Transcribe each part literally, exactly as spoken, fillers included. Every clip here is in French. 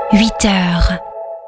huit heures.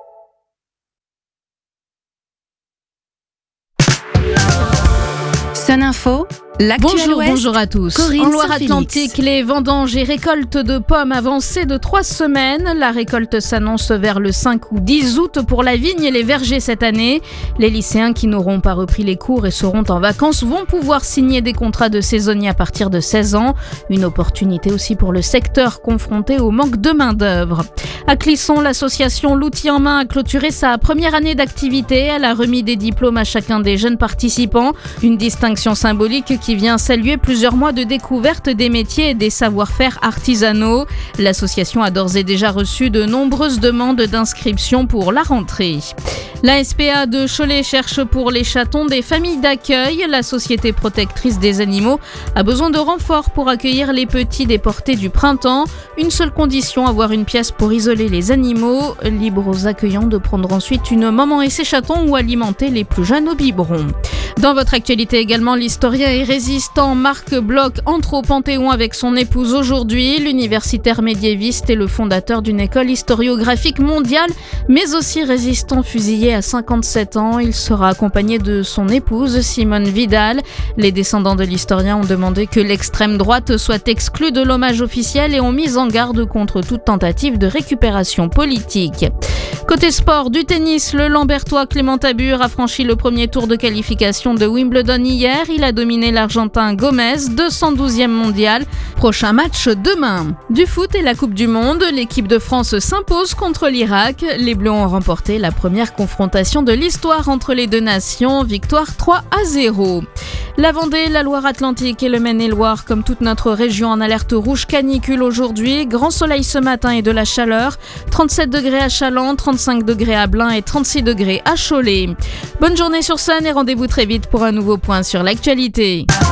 Sun Info, l'actuel Bonjour, Ouest, bonjour à tous. Corinne En Loire-Atlantique, Saint-Félix. les vendanges et récoltes de pommes avancées de trois semaines. La récolte s'annonce vers le cinq ou dix août pour la vigne et les vergers cette année. Les lycéens qui n'auront pas repris les cours et seront en vacances vont pouvoir signer des contrats de saisonniers à partir de seize ans. Une opportunité aussi pour le secteur confronté au manque de main-d'œuvre. À Clisson, l'association L'Outil en main a clôturé sa première année d'activité. Elle a remis des diplômes à chacun des jeunes participants. Une distinction symbolique qui vient saluer plusieurs mois de découverte des métiers et des savoir-faire artisanaux. L'association a d'ores et déjà reçu de nombreuses demandes d'inscription pour la rentrée. La S P A de Cholet cherche pour les chatons des familles d'accueil. La société protectrice des animaux a besoin de renforts pour accueillir les petits déportés du printemps. Une seule condition, avoir une pièce pour isoler les animaux. Libre aux accueillants de prendre ensuite une maman et ses chatons ou alimenter les plus jeunes au biberon. Dans votre actualité également, l'historien et résistant Marc Bloch entre au Panthéon avec son épouse aujourd'hui. L'universitaire médiéviste est le fondateur d'une école historiographique mondiale, mais aussi résistant fusillé à cinquante-sept ans. Il sera accompagné de son épouse Simone Vidal. Les descendants de l'historien ont demandé que l'extrême droite soit exclue de l'hommage officiel et ont mis en garde contre toute tentative de récupération politique. Côté sport, du tennis, le Lambertois Clément Tabur a franchi le premier tour de qualification de Wimbledon hier. Il a dominé l'Argentin Gomez, deux cent douzième mondial. Prochain match demain. Du foot et la Coupe du Monde, l'équipe de France s'impose contre l'Irak. Les Bleus ont remporté la première confrontation de l'histoire entre les deux nations, victoire trois à zéro. La Vendée, la Loire-Atlantique et le Maine-et-Loire, comme toute notre région, en alerte rouge canicule aujourd'hui. Grand soleil ce matin et de la chaleur. trente-sept degrés à Chaland, trente-cinq degrés à Blain et trente-six degrés à Cholet. Bonne journée sur Sun et rendez-vous très vite pour un nouveau point sur l'actualité.